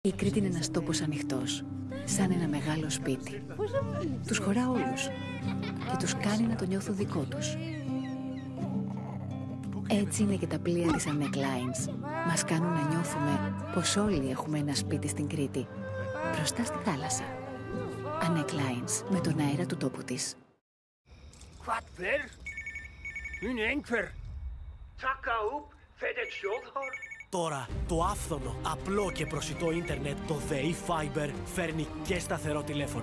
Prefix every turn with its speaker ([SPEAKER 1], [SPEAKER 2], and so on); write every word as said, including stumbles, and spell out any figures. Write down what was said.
[SPEAKER 1] Η Κρήτη είναι ένας τόπος ανοιχτός, σαν ένα μεγάλο σπίτι. Τους χωρά όλους και τους κάνει να το νιώθουν δικό τους. Έτσι είναι και τα πλοία της Annec Lines. Μας κάνουν να νιώθουμε πως όλοι έχουμε ένα σπίτι στην Κρήτη, μπροστά στη θάλασσα. Annec Lines, με τον αέρα του τόπου της.
[SPEAKER 2] Τώρα, το άφθονο, απλό και προσιτό ίντερνετ, το ΔΕΗ Fiber, φέρνει και σταθερό τηλέφωνο.